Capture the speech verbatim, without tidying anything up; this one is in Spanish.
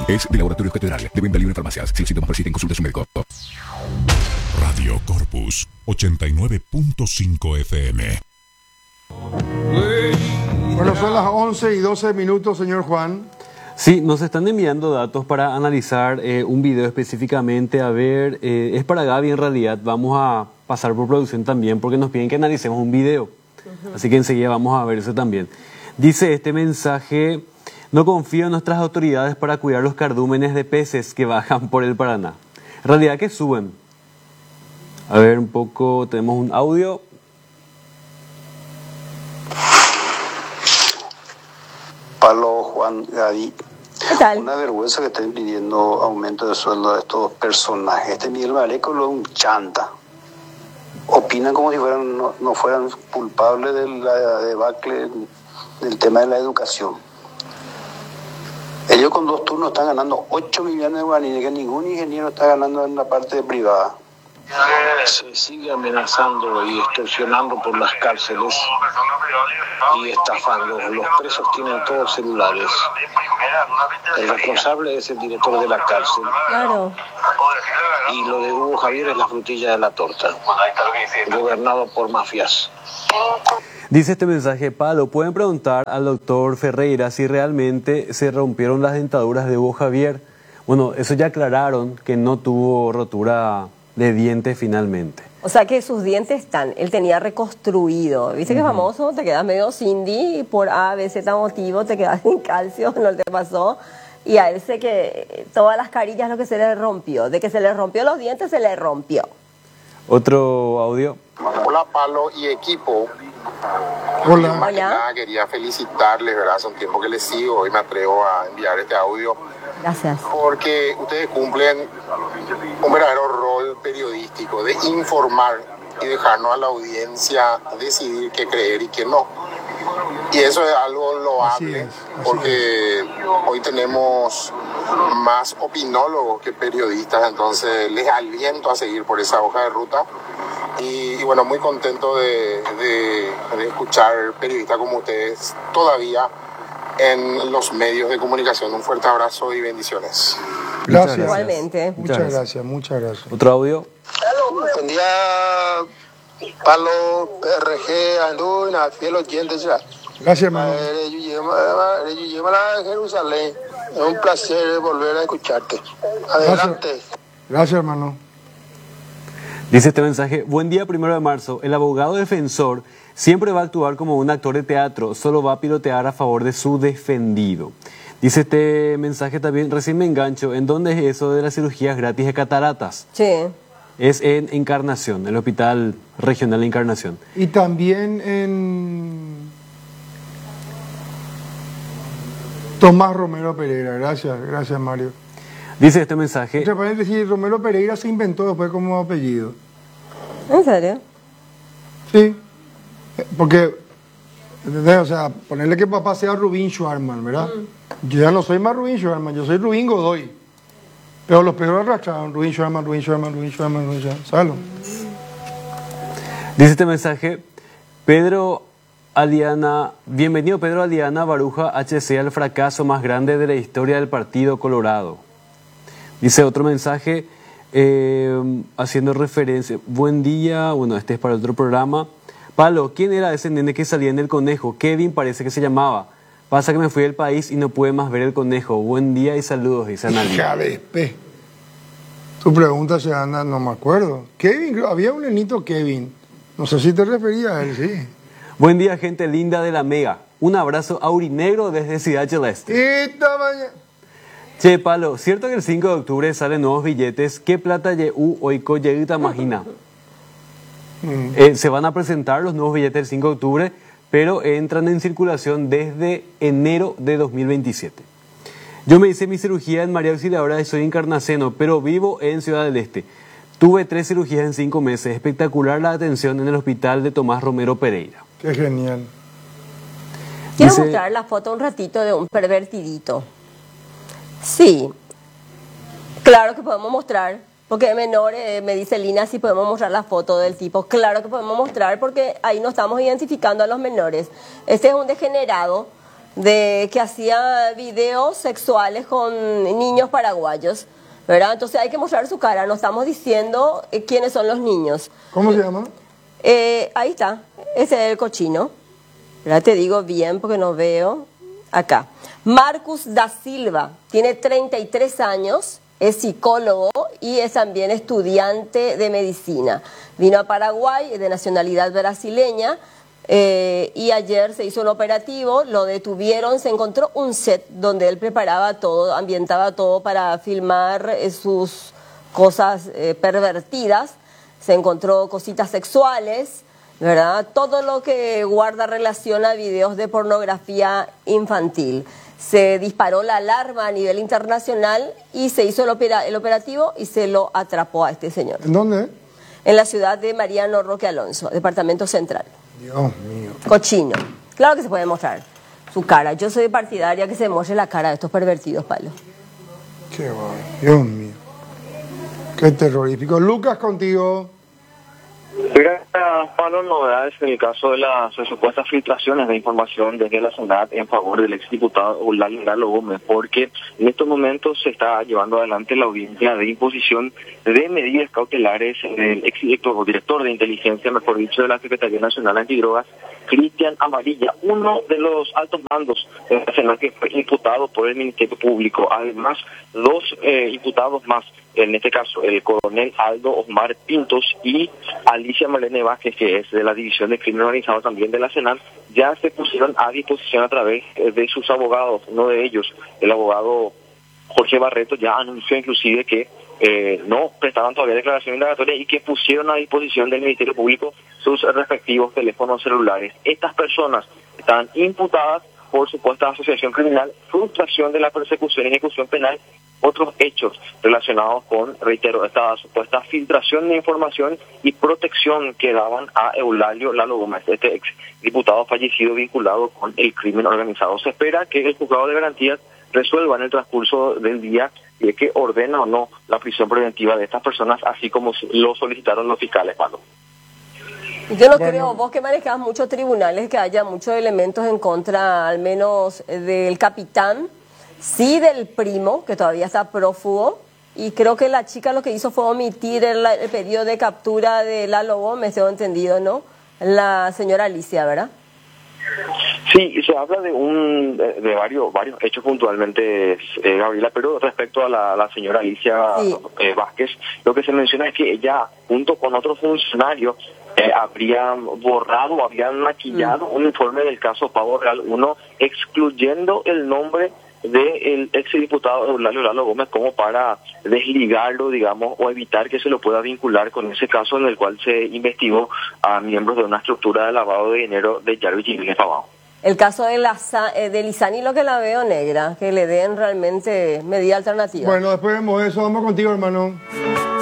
Es de Laboratorios Catedral, de venta libre en farmacias. Si los síntomas persisten, consulte a su médico. Radio Corpus ochenta y nueve punto cinco F M. Bueno, son las once y doce minutos, señor Juan. Sí, nos están enviando datos para analizar eh, un video específicamente. A ver, eh, es para Gaby en realidad. Vamos a pasar por producción también porque nos piden que analicemos un video. Uh-huh. Así que enseguida vamos a ver eso también. Dice este mensaje: no confío en nuestras autoridades para cuidar los cardúmenes de peces que bajan por el Paraná. En realidad que suben. A ver un poco, tenemos un audio. Palo, Juan, Gaby. ¿Qué tal? Una vergüenza que estén pidiendo aumento de sueldo de estos personajes. Este Miguel Mareco es un chanta. Opinan como si fueran no, no fueran culpables de la debacle del tema de la educación. Ellos con dos turnos están ganando ocho millones de guaraníes, que ningún ingeniero está ganando en la parte privada. Se sigue amenazando y extorsionando por las cárceles y estafando. Los presos tienen todos celulares. El responsable es el director de la cárcel. Claro. Y lo de Hugo Javier es la frutilla de la torta, gobernado por mafias. Dice este mensaje: Palo, pueden preguntar al doctor Ferreira si realmente se rompieron las dentaduras de Hugo Javier. Bueno, eso ya aclararon, que no tuvo rotura de dientes finalmente. O sea que sus dientes están, él tenía reconstruido. ¿Viste que uh-huh. famoso? Te quedas medio Cindy y por A, B, Z motivo te quedas sin calcio, no te pasó. Y a él sé que todas las carillas lo que se le rompió. De que se le rompió los dientes, se le rompió. Otro audio. Hola, Palo y equipo. Hola. Más que nada, quería felicitarles, ¿verdad? Hace un tiempo que les sigo y me atrevo a enviar este audio. Gracias. Porque ustedes cumplen un verdadero rol periodístico de informar y dejarnos a la audiencia decidir qué creer y qué no. Y eso es algo loable, así es, así porque es. Hoy tenemos más opinólogos que periodistas, entonces les aliento a seguir por esa hoja de ruta. Y, y bueno, muy contento de, de, de escuchar periodistas como ustedes todavía en los medios de comunicación. Un fuerte abrazo y bendiciones. Gracias. Igualmente. Muchas gracias, gracias, muchas gracias. Otro audio. Buen día, Palo, P R G, Anduna, fiel oyente. Gracias, hermano. Jerusalén. Es un placer volver a escucharte. Adelante. Gracias, gracias hermano. Dice este mensaje: buen día, primero de marzo. El abogado defensor siempre va a actuar como un actor de teatro, solo va a pilotear a favor de su defendido. Dice este mensaje también: recién me engancho, ¿en dónde es eso de las cirugías gratis de cataratas? Sí. Es en Encarnación, el Hospital Regional de Encarnación. Y también en Tomás Romero Pereira. Gracias, gracias Mario. Dice este mensaje: entre paréntesis, Romero Pereira se inventó después como apellido. ¿En serio? Sí, porque, ¿entendés? O sea, ponerle que papá sea Rubín Schwarman, ¿verdad? Mm. Yo ya no soy más Rubín Schwarman, yo soy Rubín Godoy. Pero los perros arrastraron Rubín Schwarman, Rubín Schwarman, Rubín Schwarman, Rubín Schwarman, ¿sabes? Dice este mensaje: Pedro Aliana, bienvenido Pedro Aliana Baruja H C al fracaso más grande de la historia del Partido Colorado. Dice otro mensaje, eh, haciendo referencia: buen día, bueno, este es para otro programa. Palo, ¿quién era ese nene que salía en El Conejo? Kevin parece que se llamaba. Pasa que me fui del país y no pude más ver El Conejo. Buen día y saludos, dice Analia. Hija de pe. Tu pregunta se anda, no me acuerdo. Kevin, había un nenito Kevin. No sé si te referías a él, sí. Buen día, gente linda de la Mega. Un abrazo aurinegro desde Ciudad Celeste. Esta mañana. Che, Palo, ¿cierto que el cinco de octubre salen nuevos billetes? ¿Qué plata u oiko yeguita imagina? Mm. Eh, se van a presentar los nuevos billetes del cinco de octubre, pero entran en circulación desde enero de dos mil veintisiete. Yo me hice mi cirugía en María Auxiliadora y soy encarnaceno, pero vivo en Ciudad del Este. Tuve tres cirugías en cinco meses. Espectacular la atención en el hospital de Tomás Romero Pereira. Qué genial. Quiero Dice, mostrar la foto un ratito de un pervertidito. Sí, claro que podemos mostrar, porque de menor, eh, me dice Lina, si podemos mostrar la foto del tipo. Claro que podemos mostrar, porque ahí no estamos identificando a los menores. Este es un degenerado de que hacía videos sexuales con niños paraguayos, ¿verdad? Entonces hay que mostrar su cara, no estamos diciendo eh, quiénes son los niños. ¿Cómo se llama? Eh, ahí está, ese es el cochino. Ya te digo bien porque no veo. Acá. Marcus da Silva, tiene treinta y tres años, es psicólogo y es también estudiante de medicina. Vino a Paraguay, es de nacionalidad brasileña, eh, y ayer se hizo un operativo, lo detuvieron, se encontró un set donde él preparaba todo, ambientaba todo para filmar eh, sus cosas eh, pervertidas. Se encontró cositas sexuales, ¿verdad? Todo lo que guarda relación a videos de pornografía infantil. Se disparó la alarma a nivel internacional y se hizo el, opera, el operativo y se lo atrapó a este señor. ¿En dónde? En la ciudad de Mariano Roque Alonso, departamento central. Dios mío. Cochino. Claro que se puede mostrar su cara. Yo soy partidaria que se muestre la cara de estos pervertidos, Pablo. Qué bueno. Dios mío. Qué terrorífico. Lucas, contigo. Gracias, Pablo. Novedades en el caso de las supuestas filtraciones de información desde la Senat en favor del exdiputado Lalo Gómez, porque en estos momentos se está llevando adelante la audiencia de imposición de medidas cautelares del exdirector o director de inteligencia, mejor dicho, de la Secretaría Nacional Antidrogas, Cristian Amarilla, uno de los altos mandos de la Senat que fue imputado por el Ministerio Público. Además, dos eh, imputados más, en este caso el coronel Aldo Osmar Pintos y Alicia Marlene Vázquez, que es de la División de Crimen Organizado también de la Senat, ya se pusieron a disposición a través de sus abogados. Uno de ellos, el abogado Jorge Barreto, ya anunció inclusive que eh, no prestaban todavía declaración indagatoria y que pusieron a disposición del Ministerio Público sus respectivos teléfonos celulares. Estas personas están imputadas por supuesta asociación criminal, frustración de la persecución y ejecución penal, otros hechos relacionados con, reitero, esta supuesta filtración de información y protección que daban a Eulalio Lalo Gómez, este ex diputado fallecido vinculado con el crimen organizado. Se espera que el juzgado de garantías resuelva en el transcurso del día y es que ordena o no la prisión preventiva de estas personas, así como lo solicitaron los fiscales, Pablo. Yo no bueno. creo, vos que manejás muchos tribunales, que haya muchos elementos en contra, al menos del capitán, sí del primo, que todavía está prófugo, y creo que la chica lo que hizo fue omitir el, el pedido de captura de Lalo Gómez, tengo entendido, ¿no? La señora Alicia, ¿verdad? Sí, se habla de un de, de varios varios hechos puntualmente, eh, Gabriela, pero respecto a la, la señora Alicia sí. eh, Vázquez, lo que se menciona es que ella, junto con otros funcionarios, eh, habrían borrado, habían maquillado mm. un informe del caso Pavo Real uno, excluyendo el nombre del exdiputado Eulalio Lalo Gómez como para desligarlo, digamos, o evitar que se lo pueda vincular con ese caso en el cual se investigó a miembros de una estructura de lavado de dinero de Jarvis Jiménez Pavao. El caso de, la, de Lizani, lo que la veo negra, que le den realmente medida alternativa. Bueno, después vemos eso. Vamos contigo, hermano.